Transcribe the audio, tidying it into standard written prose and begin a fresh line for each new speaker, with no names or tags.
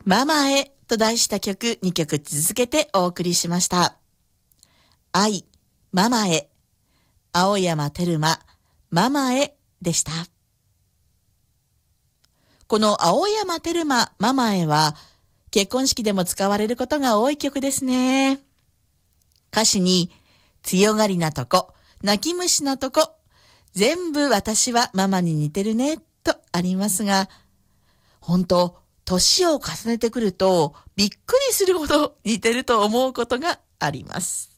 ママへと題した曲2曲続けてお送りしました。愛、ママへ、青山テルマ、ママへでした。この青山テルマ、ママへは結婚式でも使われることが多い曲ですね。歌詞に強がりなとこ、泣き虫なとこ、全部私はママに似てるねとありますが、本当年を重ねてくるとびっくりするほど似てると思うことがあります。